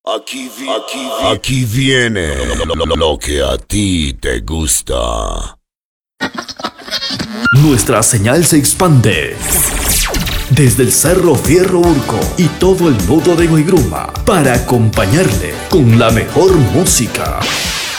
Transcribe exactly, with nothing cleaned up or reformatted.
Aquí, vi- aquí, vi- aquí viene lo, lo que a ti te gusta. Nuestra señal se expande desde el Cerro Fierro Urco y todo el nudo de Guaygruma para acompañarle con la mejor música.